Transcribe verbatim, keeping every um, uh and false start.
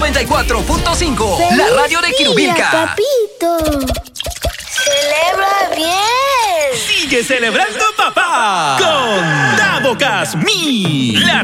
noventa y cuatro punto cinco. La radio de Quirubilca. Papito. Celebra bien. Sigue celebrando, papá.